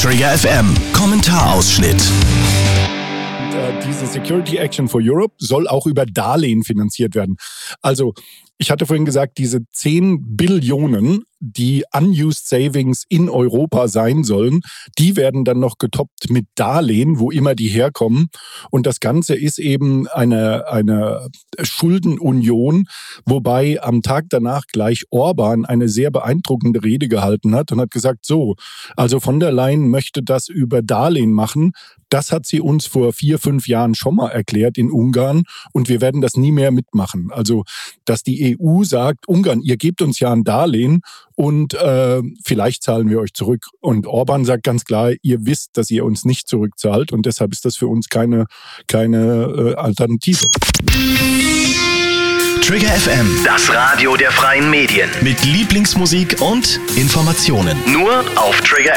Trigger FM Kommentarausschnitt. Diese Security Action for Europe soll auch über Darlehen finanziert werden. Also, ich hatte vorhin gesagt, diese 10 Billionen, die Unused Savings in Europa sein sollen, die werden dann noch getoppt mit Darlehen, wo immer die herkommen. Und das Ganze ist eben eine Schuldenunion, wobei am Tag danach gleich Orban eine sehr beeindruckende Rede gehalten hat und hat gesagt, so, also von der Leyen möchte das über Darlehen machen. Das hat sie uns vor 4-5 Jahren schon mal erklärt in Ungarn und wir werden das nie mehr mitmachen. Also, dass die EU sagt, Ungarn, ihr gebt uns ja ein Darlehen und vielleicht zahlen wir euch zurück. Und Orban sagt ganz klar, ihr wisst, dass ihr uns nicht zurückzahlt und deshalb ist das für uns keine Alternative. Trigger FM, Das Radio der freien Medien. mit Lieblingsmusik und Informationen. Nur auf Trigger